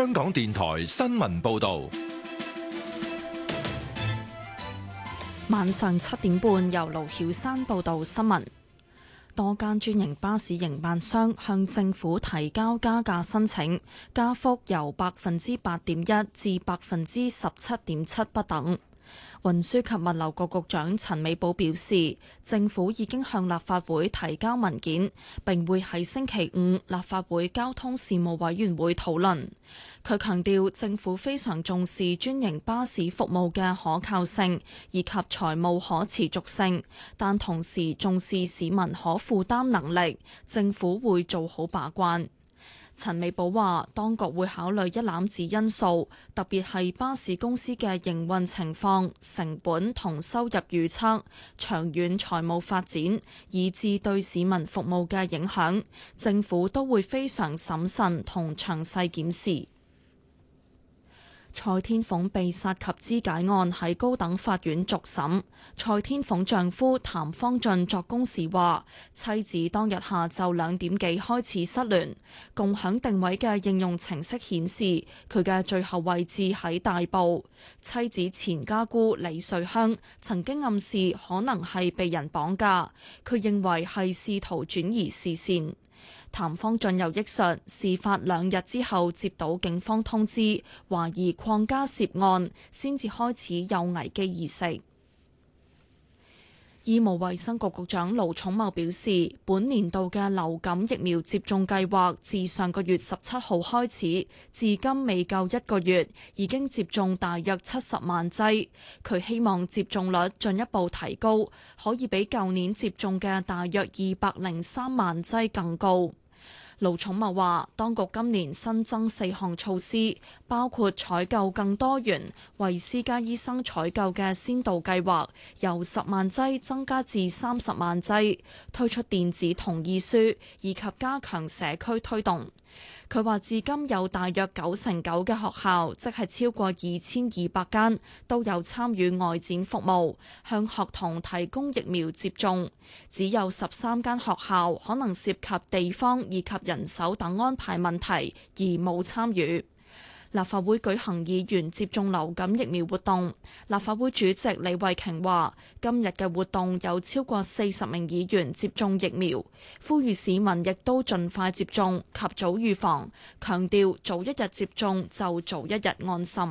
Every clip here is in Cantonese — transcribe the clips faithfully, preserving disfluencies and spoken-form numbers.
香港電台新聞報道。 晚上七點半，由盧曉山報道新聞。多間專營巴士營辦商向政府提交加價申請，加幅由百分之八點一至百分之十七點七不等。運輸及物流局局長陳美寶表示，政府已經向立法會提交文件，並會喺星期五立法會交通事務委員會討論。佢強調，政府非常重視專營巴士服務嘅可靠性以及財務可持續性，但同時重視市民可負擔能力，政府會做好把關。陳美寶話，當局會考慮一攬子因素，特別係巴士公司嘅營運情況、成本同收入預測、長遠財務發展，以至對市民服務嘅影響，政府都會非常審慎同詳細檢視。蔡天鳳被殺及肢解案喺高等法院續審，蔡天鳳丈夫譚方俊作供時話，妻子當日下晝兩點幾開始失聯，共享定位嘅應用程式顯示佢嘅最後位置喺大埔。妻子前家姑李瑞香曾經暗示可能係被人綁架，佢認為係試圖轉移視線。譚方俊又憶述，事發兩日之後接到警方通知，懷疑鄺家涉案，先至開始有危機意識。醫務衛生局局長盧寵茂表示，本年度嘅流感疫苗接種計劃自上個月十七號開始，至今未夠一個月，已經接種大約七十萬劑。佢希望接種率進一步提高，可以比舊年接種嘅大約二百零三萬劑更高。盧寵茂話，當局今年新增四項措施，包括採購更多元為私家醫生採購嘅先導計劃，由十萬劑增加至三十萬劑，推出電子同意書，以及加強社區推動。佢話至今有大約九成九嘅學校，即係超過二千二百間，都有參與外展服務，向學童提供疫苗接種。只有十三間學校可能涉及地方以及人手等安排問題，而冇參與。立法會舉行議員接種流感疫苗活動，立法會主席李慧瓊話：今日嘅活動有超過四十名議員接種疫苗，呼籲市民亦都盡快接種，及早預防，強調早一日接種就早一日安心。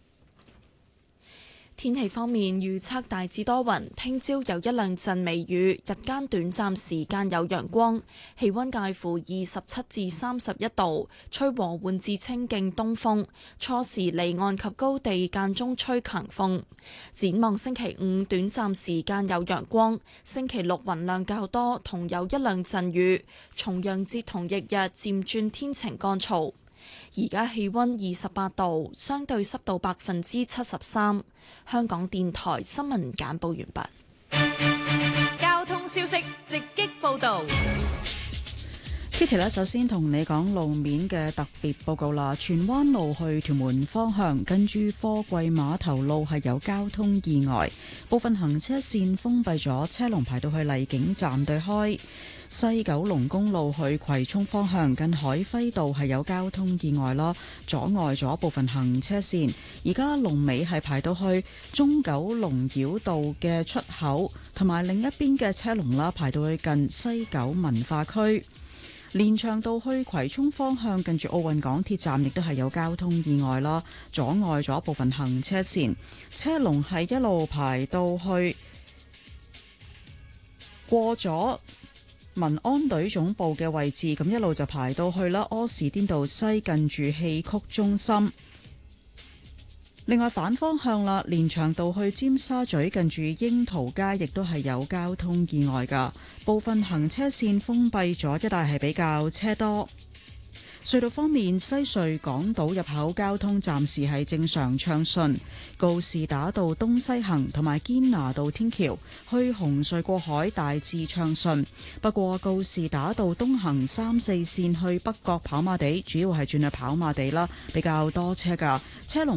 天氣方面，預測大致多雲，聽朝有一兩陣微雨，日間短暫時間有陽光，氣溫介乎二十七至三十一度，吹和緩至清勁東風，初時離岸及高地間中吹強風。展望星期五，短暫時間有陽光，星期六雲量較多，同有一兩陣雨，重陽節同翌日漸轉天晴乾燥。而家氣溫二十八度，相對濕度百分之七十三。香港電台新聞簡報完畢。交通消息直擊報道。 Kitty 咧，首先同你講路面嘅特別報告啦。荃灣路去屯門方向，跟住貨櫃碼頭路係有交通意外，部分行車線封閉咗，車龍排到去荔景站對開。西九龍公路去葵涌方向，近海輝道係有交通意外啦，阻礙咗部分行車線。而家龍尾係排到去中九龍繞道嘅出口，同埋另一邊嘅車龍啦，排到去近西九文化區。連翔道去葵涌方向，近住奧運港鐵站亦都係有交通意外啦，阻礙咗部分行車線，車龍係一路排到去過咗民安隊總部嘅位置，咁一路就排到去啦柯士甸道西，近住戲曲中心。另外反方向啦，連翔道去尖沙咀近住櫻桃街亦都係有交通意外㗎，部分行車線封閉咗，一帶係比較車多。隧道方面，西隧港島入口交通暫時係正常暢順，告士打道東西行同埋堅拿道天橋去紅隧過海大致暢順，不過告士打道東行三四線去北角跑馬地主要係轉去跑馬地啦，比較多車㗎，車龍